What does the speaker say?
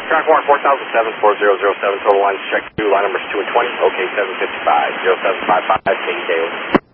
Track 1, 4007, 4007, total lines check 2, line numbers 2 and 20, OK 755, 0755, Katie Daly.